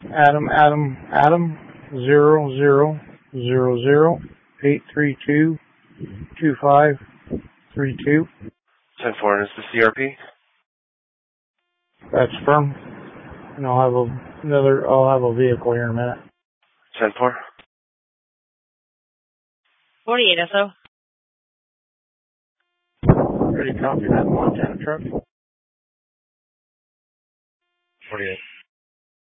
Adam 0000-832-2532. 10-4, is the CRP? That's firm. And I'll have a vehicle here in a minute. 10-4. 48 SO. Ready to copy that Montana truck. 48.